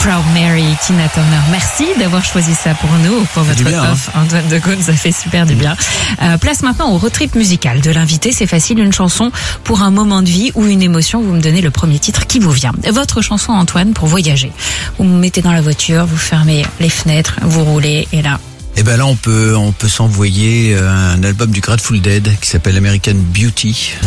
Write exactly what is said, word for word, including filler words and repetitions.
Proud Mary, Tina Turner. Merci d'avoir choisi ça pour nous, pour votre bien, off. Hein. Antoine Decaune, ça fait super du bien. Euh, place maintenant au road trip musical de l'invité. C'est facile, une chanson pour un moment de vie ou une émotion. Vous me donnez le premier titre qui vous vient. Votre chanson, Antoine, pour voyager. Vous me mettez dans la voiture, vous fermez les fenêtres, vous roulez et là... Et ben là, on peut, on peut s'envoyer un album du Grateful Dead qui s'appelle American Beauty.